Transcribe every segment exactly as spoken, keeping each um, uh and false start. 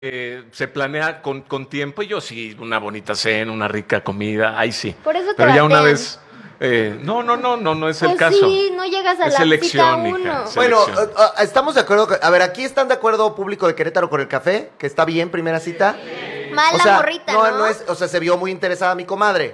eh, se planea con, con tiempo y yo sí, una bonita cena, una rica comida, ahí sí. Por eso te Pero ya una batean. vez... Eh, no, no, no, no, no es Pues el caso. sí, no llegas a es la selección, cita hija, uno. es Bueno, selección. uh, uh, estamos de acuerdo. A ver, aquí están de acuerdo público de Querétaro con el café, que está bien, primera cita. Mala O sea, morrita, no, ¿no? no es, o sea, se vio muy interesada mi comadre.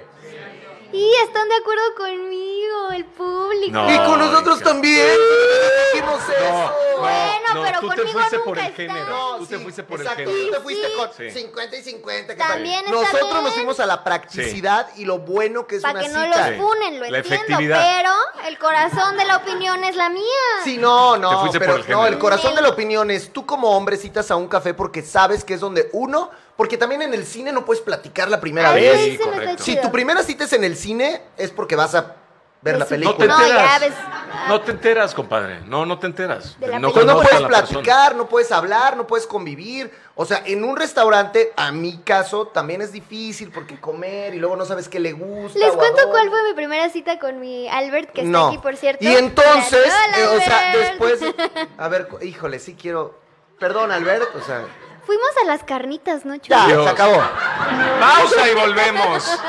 Y están de acuerdo conmigo, el público. No. Y con nosotros hija. también. Dijimos eso. Bueno, pero tú te conmigo fuiste nunca por el está. género. No, tú te sí, fuiste por exacto, el género. Tú te fuiste Sí. con Sí. cincuenta y cincuenta. que También está bien. está Nosotros bien. nos fuimos a la practicidad y lo bueno que es Para una que no cita. los funen, lo La entiendo, efectividad. pero el corazón de la opinión es la mía. Sí, no, Te no, fuiste pero por el no, género. el corazón de la opinión es tú como hombre citas a un café porque sabes que es donde uno, porque también en el cine no puedes platicar la primera Ay, vez. sí, se me correcto. está Si chido. tu primera cita es en el cine es porque vas a ver la No te No te película. No, enteras. ya ves. No te enteras, compadre. No, no te enteras. De la no Pues no conozco puedes a la persona. platicar, no puedes hablar, no puedes convivir. O sea, en un restaurante, a mi caso, también es difícil porque comer y luego no sabes qué le gusta. Les o a cuento dónde. cuál fue mi primera cita con mi Albert, que está No. aquí, por cierto. Y entonces, Hola, eh, o sea, Albert. después, a ver, cu- híjole, sí quiero. Perdón, Albert, o sea, Fuimos a las carnitas, ¿no, Chuy? ya, Dios. se acabó. Pausa y volvemos.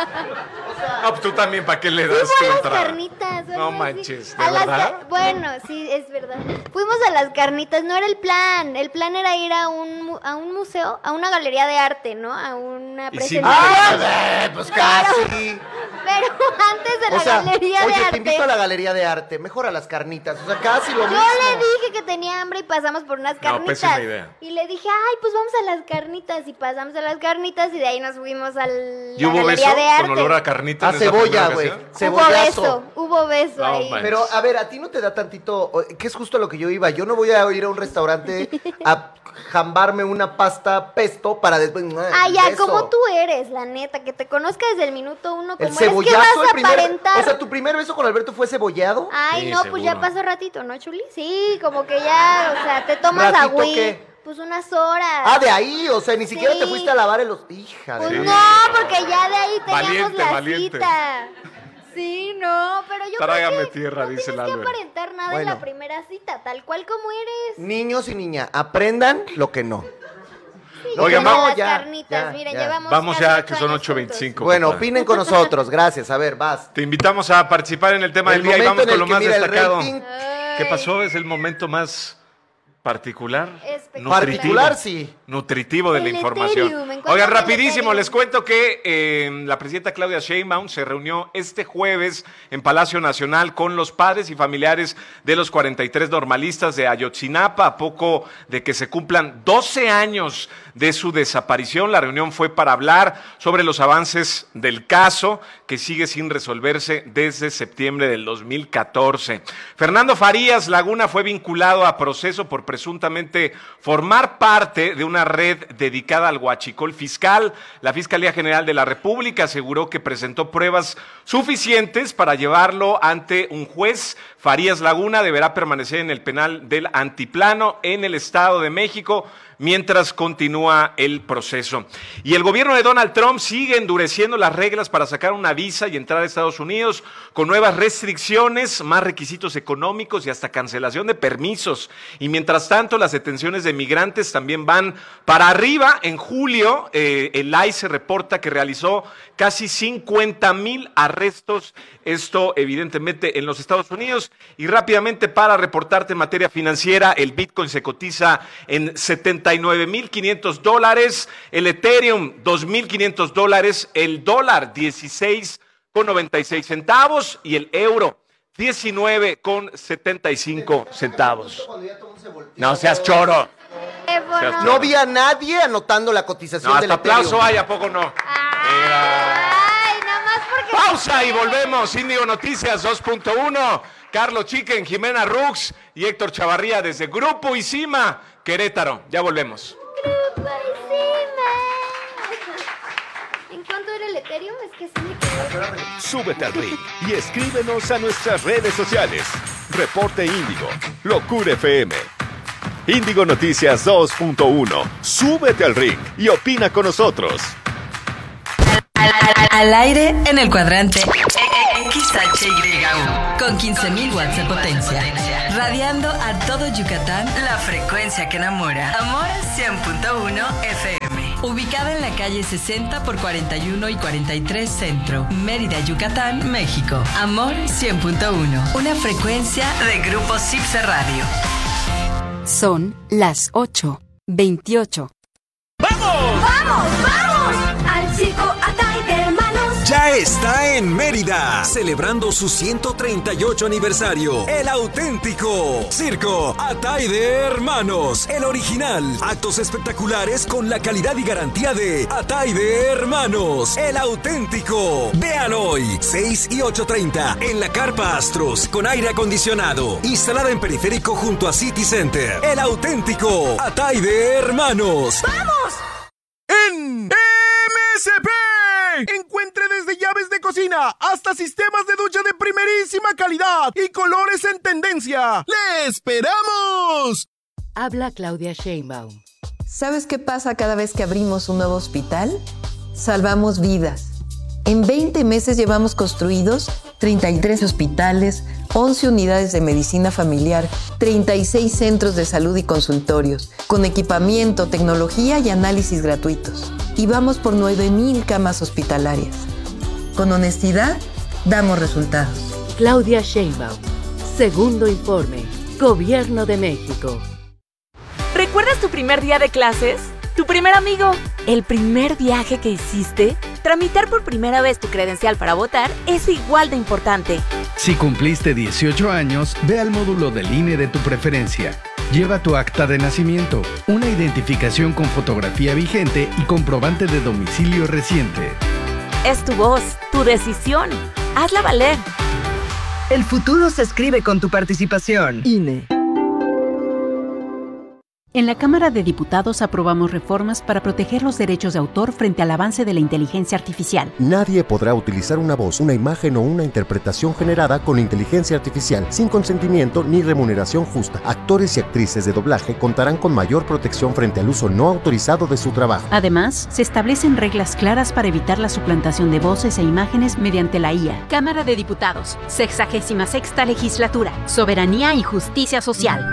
No, pues tú también, ¿para qué le das Fuimos tu a las entrada? carnitas. o No algo así. manches, ¿de A las verdad? ca- Bueno, sí, es verdad. Fuimos a las carnitas, no era el plan. El plan era ir a un, mu- a un museo, a una galería de arte, ¿no? A una Y sí, presentación. ¡Ah, eh, pues casi! Pero antes de la O sea, galería oye, de te arte. invito a la galería de arte, mejor a las carnitas, o sea, casi lo Yo mismo. le dije que tenía hambre y pasamos por unas No, carnitas. pésima idea. Y le dije, ay, pues vamos a las carnitas. Y pasamos a las carnitas y de ahí nos fuimos a la ¿Y hubo galería beso de arte. con olor a carnita? A en esa cebolla, primera güey. ocasión? Hubo Cebollazo. beso, hubo beso No, ahí. man. Pero, a ver, a ti no te da tantito, o- que es justo a lo que yo iba. Yo no voy a ir a un restaurante a jambarme una pasta pesto para después. Ah, ya, eso. como tú eres, la neta, que te conozca desde el minuto uno como El eres, ¿qué cebollazo, vas el a primer. aparentar? O sea, tu primer beso con Alberto fue cebollado. Ay, Sí, no, pues ya seguro. pasó ratito, ¿no, Chuli? Sí, como que ya, o sea, te tomas ¿Ratito agüí. qué? Pues unas horas. Ah, de ahí, o sea, ni siquiera Sí. te fuiste a lavar el. Hija Pues de. Sí. no, porque ya de ahí teníamos Valiente, la valiente. cita. Sí, no, pero yo Trágame creo que tierra, no dice el tienes que Albert. aparentar nada en Bueno. la primera cita, tal cual como eres. Niños y niña, aprendan lo que no. Sí, Oigan, ya vamos- las ya, carnitas, ya, miren, ya. llevamos Vamos casi ya, ocho que son años ocho juntos. veinticinco. Bueno, compadre. opinen con nosotros, gracias. A ver, vas. Te invitamos a participar en el tema El del día y momento vamos en con el lo que, más mira, el destacado. rating- ¿Qué Ay. pasó? Es el momento más particular. Espectacular. Particular, sí. Nutritivo de la El información. Ethereum, encuentro Oigan, el rapidísimo, Ethereum. les cuento que eh, la presidenta Claudia Sheinbaum se reunió este jueves en Palacio Nacional con los padres y familiares de los cuarenta y tres normalistas de Ayotzinapa, a poco de que se cumplan doce años de su desaparición. La reunión fue para hablar sobre los avances del caso, que sigue sin resolverse desde septiembre del dos mil catorce. Fernando Farías Laguna fue vinculado a proceso por presuntamente formar parte de una red dedicada al huachicol fiscal. La Fiscalía General de la República aseguró que presentó pruebas suficientes para llevarlo ante un juez. Farías Laguna deberá permanecer en el penal del Antiplano en el Estado de México mientras continúa el proceso. Y el gobierno de Donald Trump sigue endureciendo las reglas para sacar una visa y entrar a Estados Unidos con nuevas restricciones, más requisitos económicos y hasta cancelación de permisos. Y mientras tanto, las detenciones de migrantes también van para arriba. En julio, eh, el I C E reporta que realizó casi cincuenta mil arrestos, esto evidentemente en los Estados Unidos. Y rápidamente, para reportarte en materia financiera, el Bitcoin se cotiza en setenta y nueve mil quinientos dólares, el Ethereum dos mil quinientos dólares, el dólar dieciséis con noventa y seis centavos y el euro diecinueve con setenta y cinco centavos. No seas choro. Teléfono. No vi a nadie anotando la cotización No, del hasta Ethereum. aplauso hay, ¿a poco no? Ay, nada más porque... Pausa y volvemos. Índigo Noticias dos punto uno. Carlos Chiquen, Jimena Rux y Héctor Chavarría desde Grupo Isima, Querétaro. Ya volvemos. Grupo Isima. ¿En cuánto era el Ethereum? Es que sí me quedé. Súbete al ring y escríbenos a nuestras redes sociales. Reporte Índigo, Locura F M. Índigo Noticias dos punto uno. Súbete al ring y opina con nosotros. Al, al- al aire en el cuadrante. X H Y U, con quince mil watts de potencia, radiando a todo Yucatán la frecuencia que enamora. Amor cien punto uno F M. Ubicada en la calle sesenta por cuarenta y uno y cuarenta y tres Centro, Mérida, Yucatán, México. Amor cien punto uno, una frecuencia de Grupo Cipse Radio. Son las ocho veintiocho. ¡Vamos! ¡Vamos, vamos! Al circo Atay de Hermanos. Ya está en Mérida, celebrando su ciento treinta y ocho aniversario. El auténtico Circo Atay de Hermanos, el original. Actos espectaculares con la calidad y garantía de Atay de Hermanos, el auténtico. Vean hoy, seis y ocho treinta, en la Carpa Astros, con aire acondicionado, instalada en Periférico junto a City Center. El auténtico Atay de Hermanos. ¡Vamos! En M S P. Encuentre desde llaves de cocina hasta sistemas de ducha de primerísima calidad y colores en tendencia. ¡Le esperamos! Habla Claudia Sheinbaum. ¿Sabes qué pasa cada vez que abrimos un nuevo hospital? Salvamos vidas. En veinte meses llevamos construidos treinta y tres hospitales, once unidades de medicina familiar, treinta y seis centros de salud y consultorios, con equipamiento, tecnología y análisis gratuitos. Y vamos por nueve mil camas hospitalarias. Con honestidad, damos resultados. Claudia Sheinbaum. Segundo informe. Gobierno de México. ¿Recuerdas tu primer día de clases? ¿Tu primer amigo? ¿El primer viaje que hiciste? Tramitar por primera vez tu credencial para votar es igual de importante. Si cumpliste dieciocho años, ve al módulo del I N E de tu preferencia. Lleva tu acta de nacimiento, una identificación con fotografía vigente y comprobante de domicilio reciente. Es tu voz, tu decisión. Hazla valer. El futuro se escribe con tu participación. I N E. En la Cámara de Diputados aprobamos reformas para proteger los derechos de autor frente al avance de la inteligencia artificial. Nadie podrá utilizar una voz, una imagen o una interpretación generada con inteligencia artificial sin consentimiento ni remuneración justa. Actores y actrices de doblaje contarán con mayor protección frente al uso no autorizado de su trabajo. Además, se establecen reglas claras para evitar la suplantación de voces e imágenes mediante la I A. Cámara de Diputados, sexagésima sexta legislatura, soberanía y justicia social.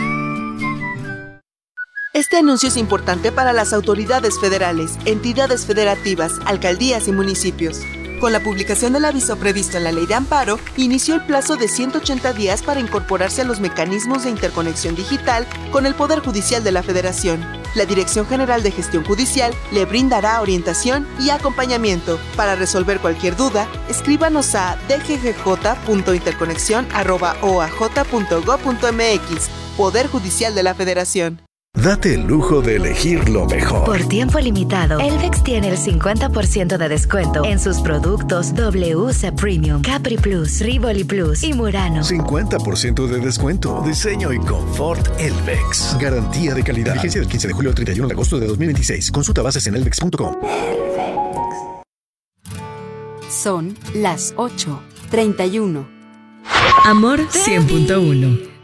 Este anuncio es importante para las autoridades federales, entidades federativas, alcaldías y municipios. Con la publicación del aviso previsto en la Ley de Amparo, inició el plazo de ciento ochenta días para incorporarse a los mecanismos de interconexión digital con el Poder Judicial de la Federación. La Dirección General de Gestión Judicial le brindará orientación y acompañamiento. Para resolver cualquier duda, escríbanos a d g g j punto interconexión arroba o a j punto gob punto m x. Poder Judicial de la Federación. Date el lujo de elegir lo mejor. Por tiempo limitado, Elvex tiene el cincuenta por ciento de descuento en sus productos W C Premium, Capri Plus, Rivoli Plus y Murano. cincuenta por ciento de descuento. Diseño y confort Elvex. Garantía de calidad. Vigencia del quince de julio al treinta y uno de agosto de dos mil veintiséis. Consulta bases en elvex punto com. Son las ocho treinta y uno. Amor cien punto uno.